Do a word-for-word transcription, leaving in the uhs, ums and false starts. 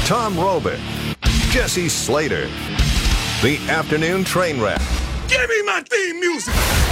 Tom Robick, Jesse Slater, the Afternoon Train Wreck. Give me my theme music!